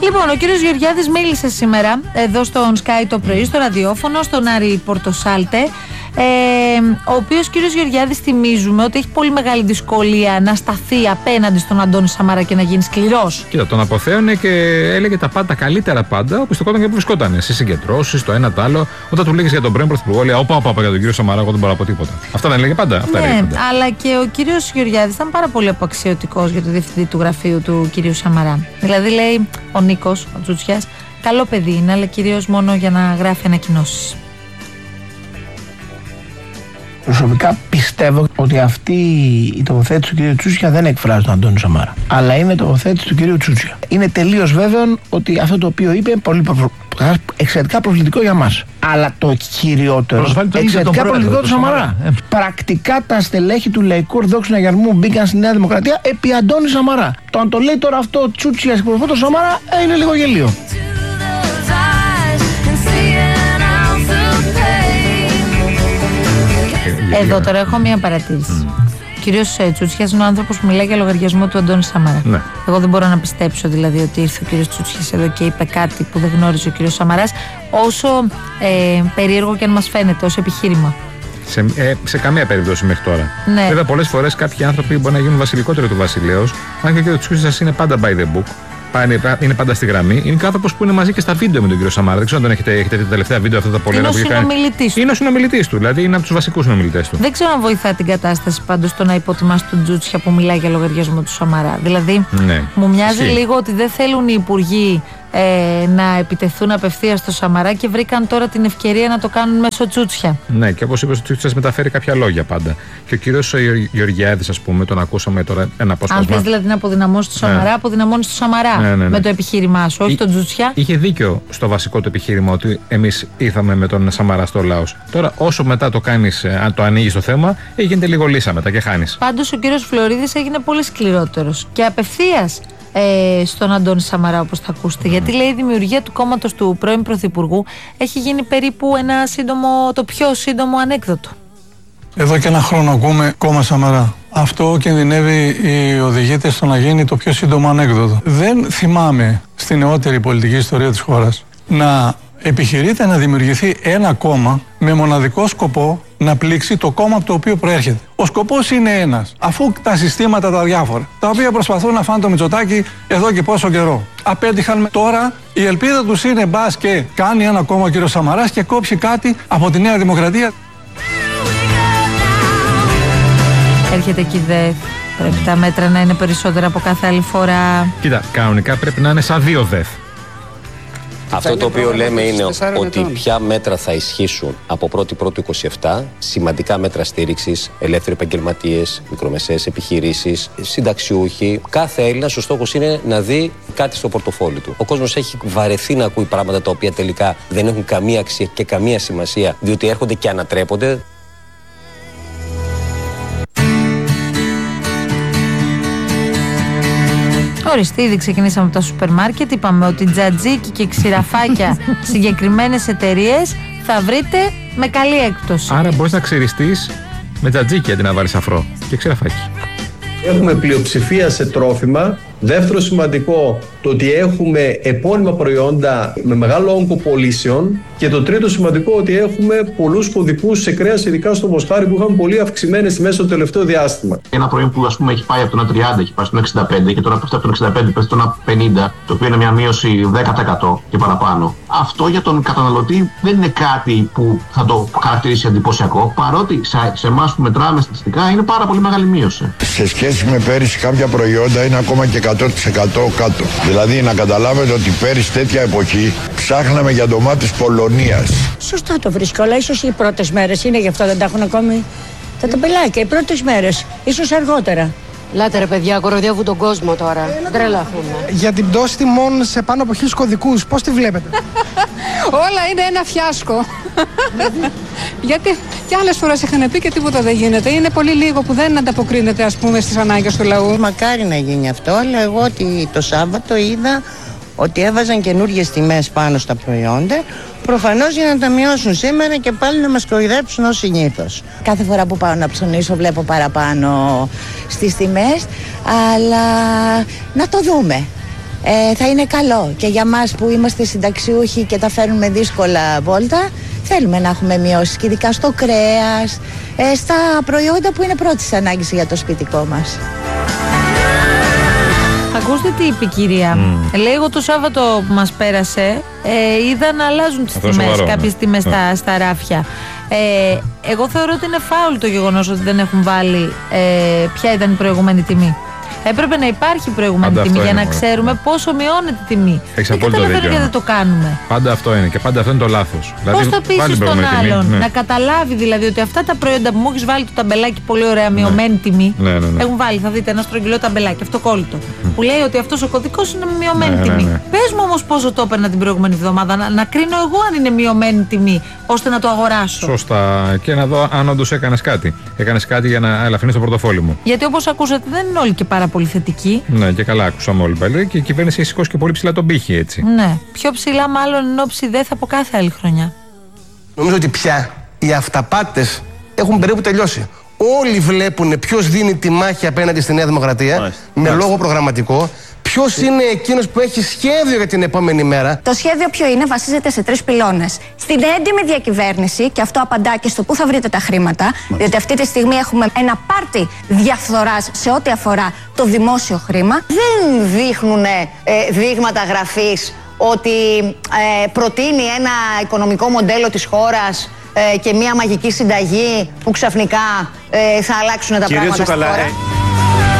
Λοιπόν, ο κύριος Γεωργιάδης μίλησε σήμερα εδώ στον Sky το πρωί, στο ραδιόφωνο, στον Άρη Πορτοσάλτε. Ο οποίος κύριος Γεωργιάδης, θυμίζουμε ότι έχει πολύ μεγάλη δυσκολία να σταθεί απέναντι στον Αντώνη Σαμαρά και να γίνει σκληρός. Κοίτα, τον αποθέωνε και έλεγε τα πάντα, καλύτερα πάντα, όπου στεκόταν και που βρισκόταν. Στις συγκεντρώσεις, το ένα το άλλο. Όταν του λέγες για τον πρώην πρωθυπουργό, λέει: Όπα, για τον κύριο Σαμαρά, εγώ δεν μπορώ να πω τίποτα. Αυτά δεν έλεγε πάντα. Αυτά ναι, έλεγε πάντα. Αλλά και ο κύριος Γεωργιάδης ήταν πάρα πολύ απαξιωτικός για το διευθυντή του γραφείου του κυρίου Σαμαρά. Δηλαδή, λέει ο Νίκος, ο Τσούτσιας, καλό παιδί είναι, αλλά κυρίως μόνο για να γράφει ανακοινώσεις. Προσωπικά πιστεύω ότι αυτή η τοποθέτηση του κ. Τσούτσια δεν εκφράζει τον Αντώνη Σαμαρά. Αλλά είναι η τοποθέτηση του κ. Τσούτσια. Είναι τελείως βέβαιο ότι αυτό το οποίο είπε είναι εξαιρετικά προβλητικό για μας. Αλλά το κυριότερο, εξαιρετικά προβλητικό του Σαμαρά. Πρακτικά τα στελέχη του Λαϊκού Ορθοδόξου Συναγερμού μπήκαν στη Νέα Δημοκρατία επί Αντώνη Σαμαρά. Το αν το λέει τώρα αυτό ο Τσούτσιας εκπροσωπεί τον Σαμαρά είναι λίγο γελίο. Εδώ τώρα έχω μία παρατήρηση. Ο κύριος Τσούτσιας είναι ο άνθρωπος που μιλάει για λογαριασμό του Αντώνη Σαμαρά. Ναι. Εγώ δεν μπορώ να πιστέψω δηλαδή ότι ήρθε ο κύριος Τσούτσιας εδώ και είπε κάτι που δεν γνώριζε ο κύριος Σαμαράς, όσο περίεργο και αν μας φαίνεται ως επιχείρημα. Σε καμία περίπτωση μέχρι τώρα. Ναι. Βέβαια, πολλές φορές κάποιοι άνθρωποι μπορεί να γίνουν βασιλικότεροι του βασιλέως, αν και ο κύριος Τσούτσιας είναι πάντα by the book. Είναι πάντα στη γραμμή. Είναι άνθρωπος που είναι μαζί και στα βίντεο με τον κύριο Σαμάρα. Δεν ξέρω αν τον έχετε δει τα τελευταία βίντεο αυτά τα πολύ ωραία που έχει κάνει. Είναι ο συνομιλητής του. Δηλαδή είναι από τους βασικούς συνομιλητές του. Δεν ξέρω αν βοηθά την κατάσταση πάντως το να υποτιμάς τον Τσούτσια που μιλάει για λογαριασμό του Σαμαρά. Δηλαδή μου μοιάζει λίγο ότι δεν θέλουν οι υπουργοί να επιτεθούν απευθείας στο Σαμαρά και βρήκαν τώρα την ευκαιρία να το κάνουν μέσω Τσούτσια. Ναι, και όπως είπες, ο Τσούτσιας μεταφέρει κάποια λόγια πάντα. Και ο κύριος Γεωργιάδης, ας πούμε, τον ακούσαμε τώρα ένα απόσπασμα. Αν θες δηλαδή να αποδυναμώσεις το Σαμαρά, αποδυναμώνεις το Σαμαρά με το επιχείρημά σου, όχι τον Τσούτσια. Είχε δίκιο στο βασικό του επιχείρημα ότι εμείς ήρθαμε με τον Σαμαρά στο λαός. Τώρα, όσο μετά το κάνεις, αν το ανοίγεις το θέμα, γίνεται λίγο λύσα μετά και χάνεις. Πάντως ο κύριος Φλωρίδης έγινε πολύ σκληρότερος και απευθείας στον Αντώνη Σαμαρά, όπως θα ακούσετε. Γιατί λέει η δημιουργία του κόμματος του πρώην Πρωθυπουργού έχει γίνει περίπου το πιο σύντομο ανέκδοτο. Εδώ και ένα χρόνο ακούμε κόμμα Σαμαρά. Αυτό κινδυνεύει οι οδηγήτες στο να γίνει το πιο σύντομο ανέκδοτο. Δεν θυμάμαι στη νεότερη πολιτική ιστορία της χώρας να επιχειρείται να δημιουργηθεί ένα κόμμα με μοναδικό σκοπό να πλήξει το κόμμα από το οποίο προέρχεται. Ο σκοπός είναι ένας. Αφού τα συστήματα τα διάφορα, τα οποία προσπαθούν να φάνε το Μητσοτάκη εδώ και πόσο καιρό, απέτυχαν τώρα, η ελπίδα τους είναι μπας και κάνει ένα κόμμα ο κύριος Σαμαράς και κόψει κάτι από τη Νέα Δημοκρατία. Έρχεται εκεί πρέπει τα μέτρα να είναι περισσότερα από κάθε άλλη φορά. Κοίτα, κανονικά πρέπει να είναι σαν 2 ΔΕΘ. Αυτό το οποίο λέμε είναι ότι ποια μέτρα θα ισχύσουν από 1η-1η 27, σημαντικά μέτρα στήριξης, ελεύθεροι επαγγελματίες, μικρομεσαίες επιχειρήσεις, συνταξιούχοι. Κάθε Έλληνας ο στόχος είναι να δει κάτι στο πορτοφόλι του. Ο κόσμος έχει βαρεθεί να ακούει πράγματα τα οποία τελικά δεν έχουν καμία αξία και καμία σημασία, διότι έρχονται και ανατρέπονται. Ορίστε, ήδη ξεκινήσαμε από τα σούπερ μάρκετ. Είπαμε ότι τζατζίκι και ξηραφάκια συγκεκριμένες εταιρείες θα βρείτε με καλή έκπτωση. Άρα μπορείς να ξυριστείς με τζατζίκι αντί να βάλεις αφρό και ξηραφάκι. Έχουμε πλειοψηφία σε τρόφιμα. Δεύτερο σημαντικό, το ότι έχουμε επώνυμα προϊόντα με μεγάλο όγκο πωλήσεων. Και το τρίτο σημαντικό, ότι έχουμε πολλούς κωδικούς σε κρέας, ειδικά στο μοσχάρι, που είχαν πολύ αυξημένες τιμές στο τελευταίο διάστημα. Ένα προϊόν που ας πούμε έχει πάει από το 1,30, έχει πάει στο 1,65 και τώρα πέφτει από το 65, πέφτει στο 1,50, το οποίο είναι μια μείωση 10% και παραπάνω. Αυτό για τον καταναλωτή δεν είναι κάτι που θα το χαρακτηρίσει εντυπωσιακό, παρότι σε εμάς που μετράμε στατιστικά είναι πάρα πολύ μεγάλη μείωση. Σε σχέση με πέρυσι, κάποια προϊόντα είναι ακόμα και 100% κάτω. Δηλαδή, να καταλάβετε ότι πέρυσι τέτοια εποχή ψάχναμε για ντομάτες Πολωνίας. Σωστά το βρίσκω, αλλά ίσως οι πρώτες μέρες είναι, γι' αυτό δεν τα έχουν ακόμη τα ταμπελάκια. Οι πρώτες μέρες, ίσως αργότερα. Λάτε ρε παιδιά, κοροϊδεύουν τον κόσμο τώρα. Τρελαθούμε. Για την πτώση τιμών σε πάνω από 1.000 κωδικούς, πώς τη βλέπετε? Όλα είναι ένα φιάσκο. Γιατί και άλλες φορές είχαν πει και τίποτα δεν γίνεται. Είναι πολύ λίγο που δεν ανταποκρίνεται, ας πούμε, στις ανάγκες του λαού. Μακάρι να γίνει αυτό, αλλά εγώ το Σάββατο είδα ότι έβαζαν καινούργιες τιμές πάνω στα προϊόντα, προφανώς για να τα μειώσουν σήμερα και πάλι να μας κοροϊδέψουν ως συνήθως. Κάθε φορά που πάω να ψωνίσω βλέπω παραπάνω στις τιμές, αλλά να το δούμε. θα είναι καλό. Και για μας που είμαστε συνταξιούχοι και τα φέρνουμε δύσκολα βόλτα, θέλουμε να έχουμε μειώσεις και ειδικά στο κρέας, στα προϊόντα που είναι πρώτης ανάγκης για το σπιτικό μας. Ακούστε τι είπε η κυρία. Λέει, εγώ το Σάββατο που μας πέρασε είδα να αλλάζουν τις τιμές, κάποιες τιμές στα ράφια. Εγώ θεωρώ ότι είναι φάουλ το γεγονός ότι δεν έχουν βάλει ποια ήταν η προηγούμενη τιμή. Έπρεπε να υπάρχει προηγούμενη τιμή για να ξέρουμε πόσο μειώνεται η τιμή. Έχεις απόλυτο δίκιο. Γιατί δεν το κάνουμε. Πάντα αυτό είναι και πάντα αυτό είναι το λάθος. Πώς θα πείσεις τον άλλον να καταλάβει δηλαδή ότι αυτά τα προϊόντα που μου έχεις βάλει το ταμπελάκι πολύ ωραία μειωμένη τιμή. Έχουν βάλει, θα δείτε, ένα στρογγυλό ταμπελάκι, αυτοκόλλητο. Που λέει ότι αυτός ο κωδικός είναι μειωμένη τιμή. Πες μου όμως πόσο το έπαιρνα την προηγούμενη εβδομάδα, να κρίνω εγώ αν είναι μειωμένη τιμή, ώστε να το αγοράσω. Σωστά. Και να δω αν όντως έκανες κάτι. Έκανες κάτι για να ελαφρύνεις το πορτοφόλι μου. Γιατί όπως ακούσατε δεν είναι όλοι και πάρα πολύ θετικοί. Ναι, και καλά ακούσαμε όλοι πάλι. Και η κυβέρνηση έχει σηκώσει και πολύ ψηλά τον πύχη, έτσι. Ναι. Πιο ψηλά, μάλλον ενώ ψηδέθ από κάθε άλλη χρονιά. Νομίζω ότι πια οι αυταπάτες έχουν περίπου τελειώσει. Όλοι βλέπουν ποιος δίνει τη μάχη απέναντι στη Νέα Δημοκρατία με λόγο προγραμματικό. Ποιος είναι εκείνος που έχει σχέδιο για την επόμενη μέρα. Το σχέδιο ποιο είναι, βασίζεται σε 3 πυλώνες. Στην έντιμη διακυβέρνηση, και αυτό απαντά και στο πού θα βρείτε τα χρήματα, διότι αυτή τη στιγμή έχουμε ένα πάρτι διαφθοράς σε ό,τι αφορά το δημόσιο χρήμα. Δεν δείχνουν δείγματα γραφής ότι προτείνει ένα οικονομικό μοντέλο της χώρας και μια μαγική συνταγή που ξαφνικά θα αλλάξουν τα πράγματα στη χώρα.